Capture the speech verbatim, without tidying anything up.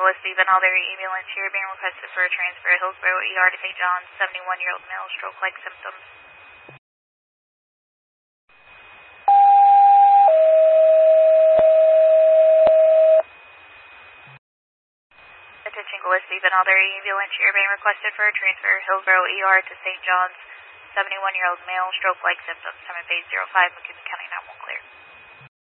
Gillespie, Van Albury ambulance here being requested for a transfer to Hillsborough E R to Saint John's, seventy-one-year-old male, stroke-like symptoms. Attention Gillespie, Van Albury ambulance here being requested for a transfer to Hillsborough E R to Saint John's, seventy-one-year-old male, stroke-like symptoms. Time of phase zero five, McKinney County nine one clear.